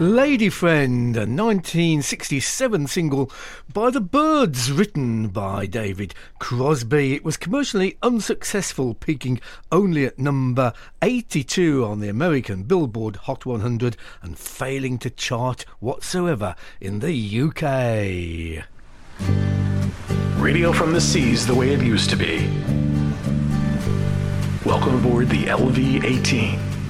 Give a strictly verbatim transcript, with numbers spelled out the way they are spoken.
Lady Friend, a nineteen sixty-seven single by The Byrds, written by David Crosby. It was commercially unsuccessful, peaking only at number eighty-two on the American Billboard Hot one hundred and failing to chart whatsoever in the U K. Radio from the seas the way it used to be. Welcome aboard the L V eighteen.